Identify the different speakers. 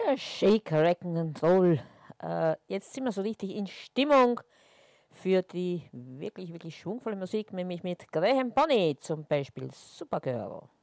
Speaker 1: Shake, Wrecken and Roll. Jetzt sind wir so richtig in Stimmung für die wirklich, wirklich schwungvolle Musik, nämlich mit Graham Bonnet zum Beispiel, Supergirl.